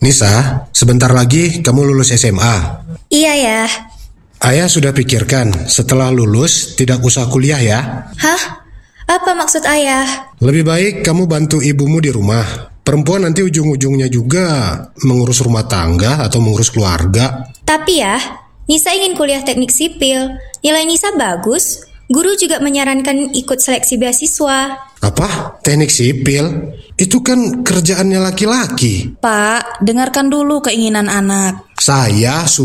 Nisa, sebentar lagi kamu lulus SMA. Iya ya. Ayah sudah pikirkan, setelah lulus tidak usah kuliah ya. Hah? Apa maksud ayah? Lebih baik kamu bantu ibumu di rumah. Perempuan nanti ujung-ujungnya juga mengurus rumah tangga atau mengurus keluarga. Tapi ya, Nisa ingin kuliah teknik sipil. Nilai Nisa bagus. Guru juga menyarankan ikut seleksi beasiswa. Apa? Teknik sipil? Itu kan kerjaannya laki-laki. Pak, dengarkan dulu keinginan anak. Saya